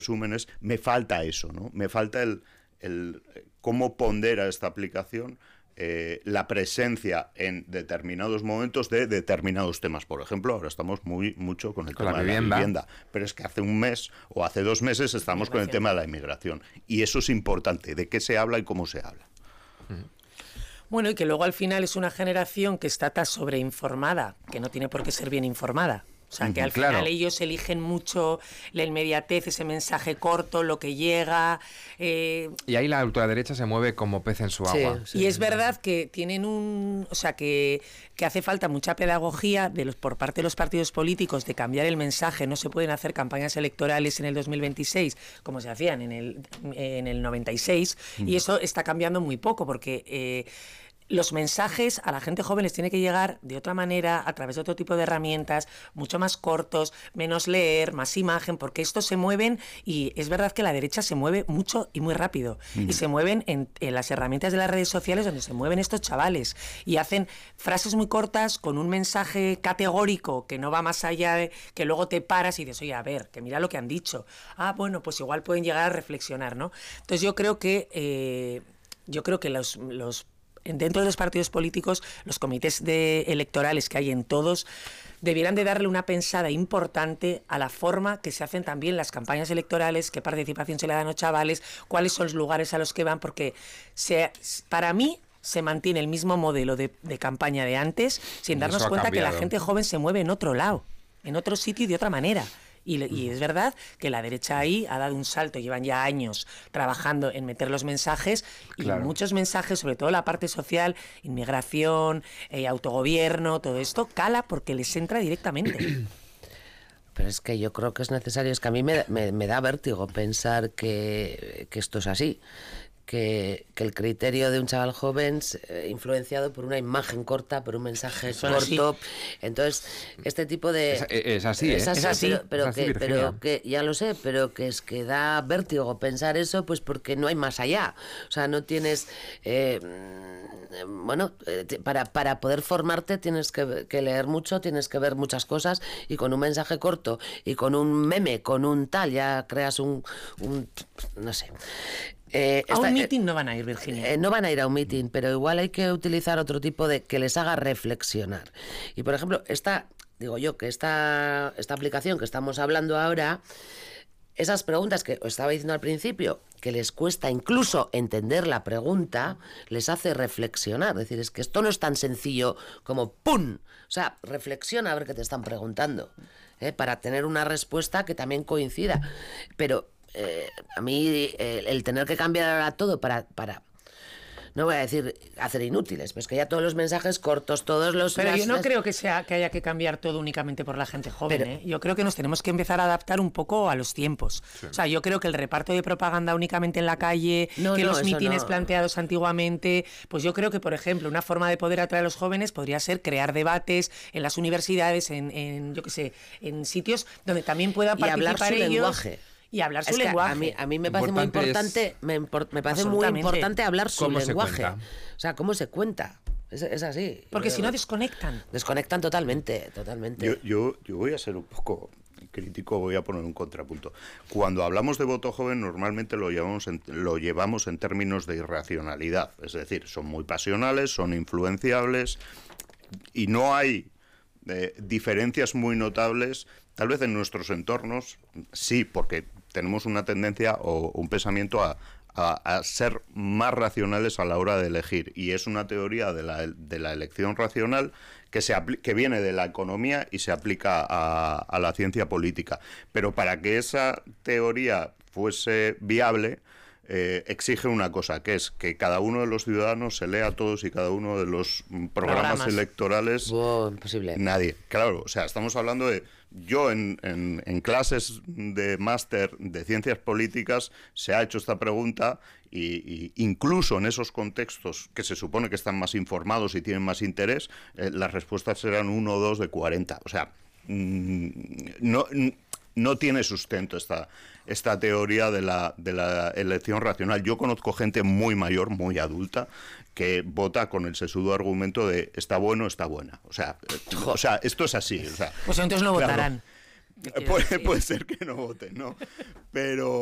resúmenes, me falta eso, ¿no? Me falta cómo pondera esta aplicación la presencia en determinados momentos de determinados temas. Por ejemplo, ahora estamos mucho con el tema de la vivienda, pero es que hace un mes o hace 2 meses estamos con el tema de la inmigración. Y eso es importante, de qué se habla y cómo se habla. Bueno, y que luego al final es una generación que está tan sobreinformada, que no tiene por qué ser bien informada. O sea, que al final ellos eligen mucho la inmediatez, ese mensaje corto, lo que llega. Y ahí la ultraderecha se mueve como pez en su agua. Sí, y es verdad que tienen o sea, que hace falta mucha pedagogía por parte de los partidos políticos de cambiar el mensaje. No se pueden hacer campañas electorales en el 2026 como se hacían en el 96, y eso está cambiando muy poco, porque los mensajes a la gente joven les tiene que llegar de otra manera, a través de otro tipo de herramientas, mucho más cortos, menos leer, más imagen, porque estos se mueven, y es verdad que la derecha se mueve mucho y muy rápido, y se mueven en las herramientas de las redes sociales donde se mueven estos chavales, y hacen frases muy cortas con un mensaje categórico que no va más allá de que luego te paras y dices, oye, a ver, que mira lo que han dicho. Ah, bueno, pues igual pueden llegar a reflexionar, ¿no? Entonces yo creo que dentro de los partidos políticos, los comités electorales que hay en todos, debieran de darle una pensada importante a la forma que se hacen también las campañas electorales, qué participación se le dan a los chavales, cuáles son los lugares a los que van, porque para mí se mantiene el mismo modelo de campaña de antes, sin darnos cuenta que la gente joven se mueve en otro lado, en otro sitio y de otra manera. Y es verdad que la derecha ahí ha dado un salto, llevan ya años trabajando en meter los mensajes, y muchos mensajes, sobre todo la parte social, inmigración, autogobierno, todo esto cala porque les entra directamente. Pero es que yo creo que es necesario, es que a mí me da vértigo pensar que esto es así. Que el criterio de un chaval joven influenciado por una imagen corta, por un mensaje corto. Entonces, este tipo de... Es así, es así, pero que ya lo sé, pero que es que da vértigo pensar eso, pues porque no hay más allá. O sea, no tienes... para poder formarte tienes que leer mucho, tienes que ver muchas cosas, y con un mensaje corto y con un meme, con un tal, ya creas un no sé... a un meeting no van a ir, Virginia. No van a ir a un meeting, pero igual hay que utilizar otro tipo de que les haga reflexionar. Y por ejemplo, esta aplicación que estamos hablando ahora, esas preguntas que os estaba diciendo al principio, que les cuesta incluso entender la pregunta, les hace reflexionar. Es decir, es que esto no es tan sencillo como ¡pum! O sea, reflexiona a ver qué te están preguntando, para tener una respuesta que también coincida. Pero a mí el tener que cambiar ahora todo para no voy a decir hacer inútiles, pues que ya todos los mensajes cortos, todos los... Pero yo no creo que haya que cambiar todo únicamente por la gente joven, Yo creo que nos tenemos que empezar a adaptar un poco a los tiempos. Sí. O sea, yo creo que el reparto de propaganda únicamente en la calle, los mítines planteados antiguamente, pues yo creo que, por ejemplo, una forma de poder atraer a los jóvenes podría ser crear debates en las universidades, en yo qué sé, en sitios donde también puedan participar ellos. Lenguaje. Y hablar su lenguaje. A mí me parece muy importante, me parece muy importante hablar su lenguaje. O sea, cómo se cuenta. Es así. Porque si no desconectan. Desconectan totalmente. Yo voy a ser un poco crítico, voy a poner un contrapunto. Cuando hablamos de voto joven, normalmente lo llevamos en términos de irracionalidad. Es decir, son muy pasionales, son influenciables, y no hay diferencias muy notables. Tal vez en nuestros entornos sí, porque tenemos una tendencia o un pensamiento a ser más racionales a la hora de elegir, y es una teoría de la elección racional que viene de la economía y se aplica a la ciencia política. Pero para que esa teoría fuese viable, exige una cosa, que es que cada uno de los ciudadanos se lea todos y cada uno de los programas electorales. Imposible. Nadie. Claro, o sea, estamos hablando de... Yo en clases de máster de ciencias políticas se ha hecho esta pregunta, y incluso en esos contextos que se supone que están más informados y tienen más interés, las respuestas serán 1 o 2 de 40. O sea, no tiene sustento esta teoría de la elección racional. Yo conozco gente muy mayor, muy adulta, que vota con el sesudo argumento de está bueno, está buena. O sea, esto es así. O sea, pues entonces no votarán. ¿Qué quiero decir? Puede ser que no voten, ¿no? Pero